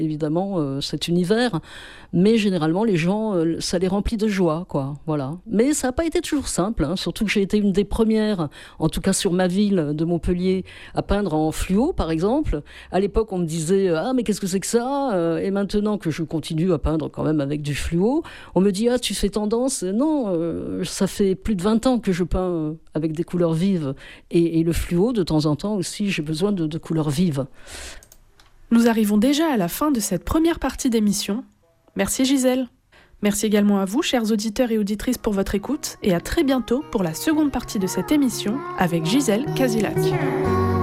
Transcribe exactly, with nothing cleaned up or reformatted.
évidemment euh, cet univers, mais généralement les gens, euh, ça les remplit de joie, quoi. Voilà. Mais ça n'a pas été toujours simple, hein, surtout que j'ai été une des premières, en tout cas sur ma ville de Montpellier, à peindre en fluo, par exemple. À l'époque, on me disait « Ah, mais qu'est-ce que c'est que ça ?» Et maintenant que je continue à peindre quand même avec du fluo, on me dit « Ah, tu fais tendance ?» Non, euh, ça fait plus de vingt ans que je peins avec des couleurs vives. Et, et le fluo, de temps en temps aussi, j'ai besoin de, de couleurs vives. Nous arrivons déjà à la fin de cette première partie d'émission. Merci Gisèle. Merci également à vous, chers auditeurs et auditrices, pour votre écoute, et à très bientôt pour la seconde partie de cette émission avec Gisèle Casilac.